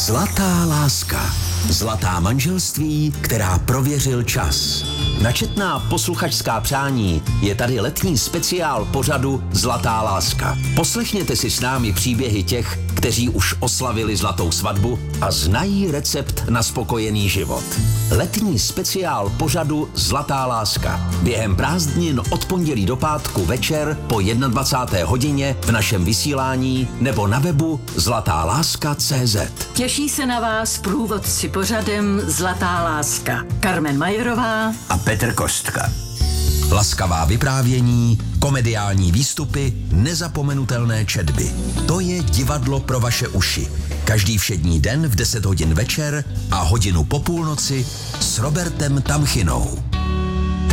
Zlatá láska. Zlatá manželství, která prověřil čas. Na četná posluchačská přání je tady letní speciál pořadu Zlatá láska. Poslechněte si s námi příběhy těch, kteří už oslavili zlatou svatbu a znají recept na spokojený život. Letní speciál pořadu Zlatá láska. Během prázdnin od pondělí do pátku večer po 21. hodině v našem vysílání nebo na webu zlatáláska.cz. Těší se na vás průvodci pořadem Zlatá láska. Carmen Majerová a Petr Kostka. Laskavá vyprávění, komediální výstupy, nezapomenutelné četby. To je divadlo pro vaše uši. Každý všední den v 10 hodin večer a hodinu po půlnoci s Robertem Tamchinou.